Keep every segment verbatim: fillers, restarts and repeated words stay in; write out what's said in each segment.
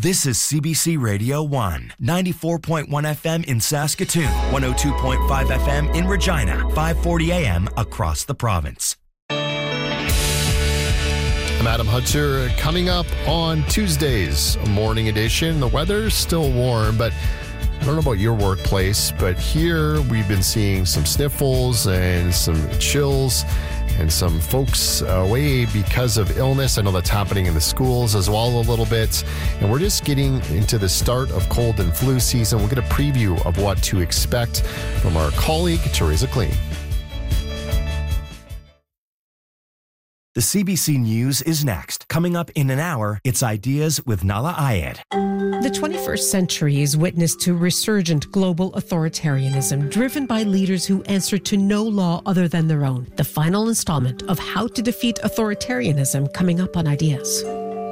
This is C B C Radio one, ninety-four point one F M in Saskatoon, one oh two point five F M in Regina, five forty A M across the province. I'm Adam Hunter. Coming up on Tuesday's morning edition, the weather's still warm, but I don't know about your workplace, but here we've been seeing some sniffles and some chills and some folks away because of illness. I know that's happening in the schools as well a little bit. And we're just getting into the start of cold and flu season. We'll get a preview of what to expect from our colleague, Teresa Clean. The C B C News is next. Coming up in an hour, it's Ideas with Nala Ayed. The twenty-first century is witness to resurgent global authoritarianism driven by leaders who answer to no law other than their own. The final installment of How to Defeat Authoritarianism coming up on Ideas.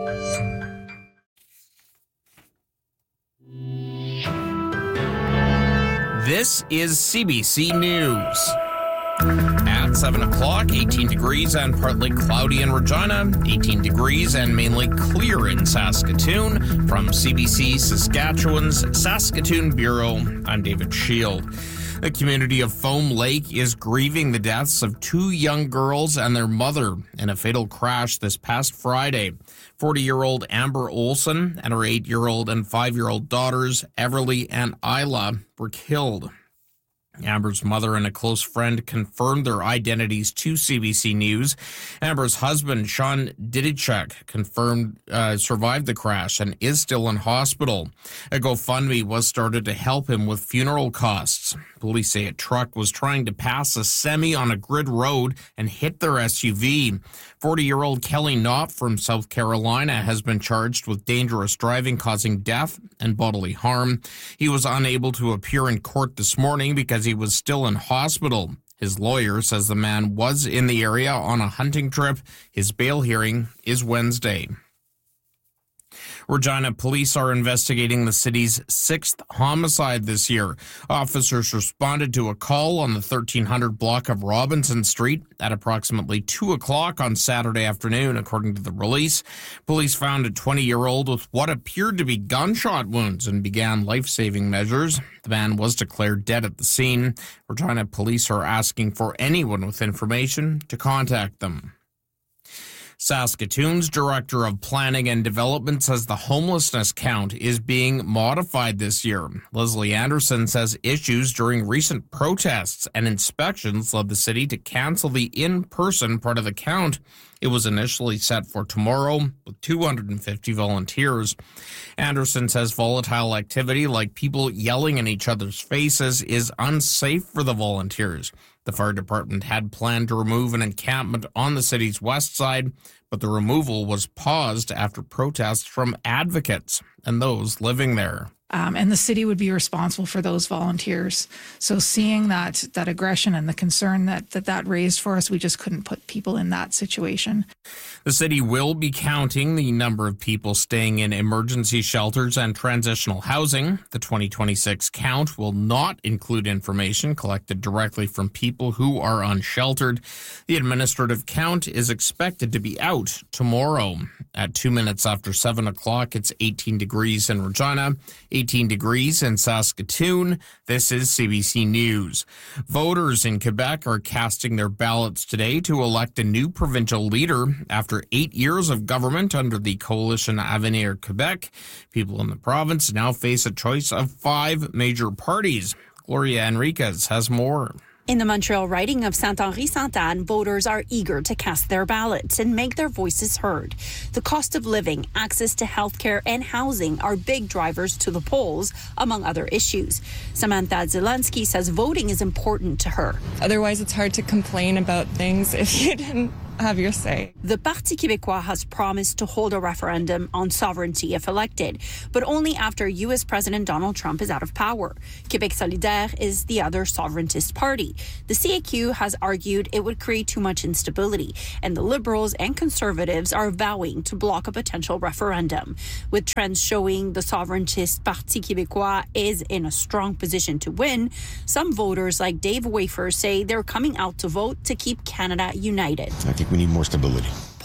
This is C B C News. At seven o'clock, eighteen degrees and partly cloudy in Regina, eighteen degrees and mainly clear in Saskatoon. From C B C Saskatchewan's Saskatoon Bureau, I'm David Shield. The community of Foam Lake is grieving the deaths of two young girls and their mother in a fatal crash this past Friday. forty-year-old Amber Olson and her eight-year-old and five-year-old daughters, Everly and Isla, were killed. Amber's mother and a close friend confirmed their identities to C B C News. Amber's husband, Sean Didichek, confirmed uh, survived the crash and is still in hospital. A GoFundMe was started to help him with funeral costs. Police say a truck was trying to pass a semi on a grid road and hit their S U V. forty-year-old Kelly Knopf from South Carolina has been charged with dangerous driving causing death and bodily harm. He was unable to appear in court this morning because he was still in hospital. His lawyer says the man was in the area on a hunting trip. His bail hearing is Wednesday. Regina police are investigating the city's sixth homicide this year. Officers responded to a call on the thirteen hundred block of Robinson Street at approximately two o'clock on Saturday afternoon, according to the release. Police found a twenty-year-old with what appeared to be gunshot wounds and began life-saving measures. The man was declared dead at the scene. Regina police are asking for anyone with information to contact them. Saskatoon's Director of Planning and Development says the homelessness count is being modified this year. Leslie Anderson says issues during recent protests and inspections led the city to cancel the in-person part of the count. It was initially set for tomorrow with two hundred fifty volunteers. Anderson says volatile activity like people yelling in each other's faces is unsafe for the volunteers. The fire department had planned to remove an encampment on the city's west side, but the removal was paused after protests from advocates and those living there. Um, and the city would be responsible for those volunteers. So seeing that that aggression and the concern that, that that raised for us, we just couldn't put people in that situation. The city will be counting the number of people staying in emergency shelters and transitional housing. The twenty twenty-six count will not include information collected directly from people who are unsheltered. The administrative count is expected to be out tomorrow. At two minutes after seven o'clock, it's eighteen degrees in Regina, eighteen degrees in Saskatoon. This is C B C News. Voters in Quebec are casting their ballots today to elect a new provincial leader after eight years of government under the coalition Avenir Quebec. People in the province now face a choice of five major parties. Gloria Enriquez has more. In the Montreal riding of Saint-Henri-Sainte-Anne, voters are eager to cast their ballots and make their voices heard. The cost of living, access to health care, and housing are big drivers to the polls, among other issues. Samantha Zelensky says voting is important to her. Otherwise, it's hard to complain about things if you didn't have your say. The Parti Québécois has promised to hold a referendum on sovereignty if elected, but only after U S President Donald Trump is out of power. Québec Solidaire is the other sovereigntist party. The C A Q has argued it would create too much instability, and the Liberals and Conservatives are vowing to block a potential referendum. With trends showing the sovereigntist Parti Québécois is in a strong position to win, some voters like Dave Wafer say they're coming out to vote to keep Canada united. I think we need more stability.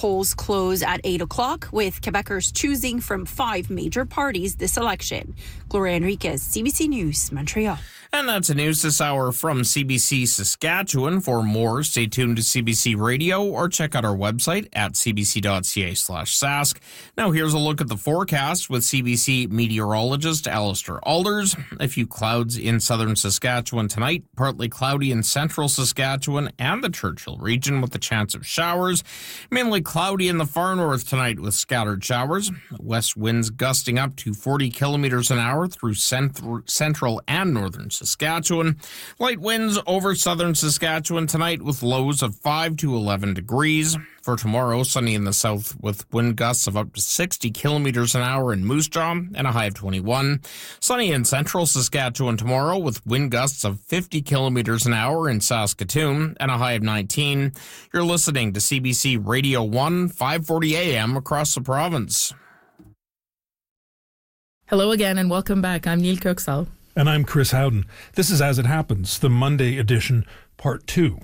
polls close at eight o'clock, with Quebecers choosing from five major parties this election. Gloria Enriquez, C B C News, Montreal. And that's the news this hour from C B C Saskatchewan. For more, stay tuned to C B C Radio or check out our website at cbc.ca slash sask. Now here's a look at the forecast with C B C meteorologist Alistair Alders. A few clouds in southern Saskatchewan tonight, partly cloudy in central Saskatchewan and the Churchill region with the chance of showers. Mainly cloudy in the far north tonight with scattered showers. West winds gusting up to forty kilometers an hour through cent- central and northern Saskatchewan. Saskatchewan. Light winds over southern Saskatchewan tonight with lows of five to eleven degrees. For tomorrow, sunny in the south with wind gusts of up to sixty kilometers an hour in Moose Jaw and a high of twenty-one. Sunny in central Saskatchewan tomorrow with wind gusts of fifty kilometers an hour in Saskatoon and a high of nineteen. You're listening to C B C Radio one, five forty A M across the province. Hello again and welcome back. I'm Neil Kirksall. And I'm Chris Howden. This is As It Happens, the Monday edition, part two.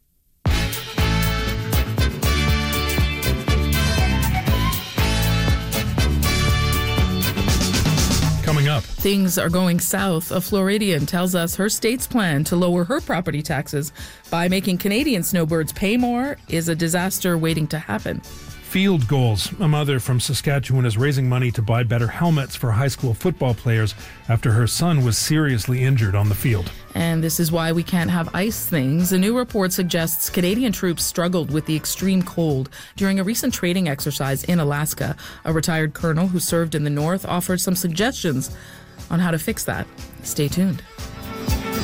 Coming up. Things are going south. A Floridian tells us her state's plan to lower her property taxes by making Canadian snowbirds pay more is a disaster waiting to happen. Field Goals. A mother from Saskatchewan is raising money to buy better helmets for high school football players after her son was seriously injured on the field. And this is why we can't have ice things. A new report suggests Canadian troops struggled with the extreme cold during a recent training exercise in Alaska. A retired colonel who served in the north offered some suggestions on how to fix that. Stay tuned.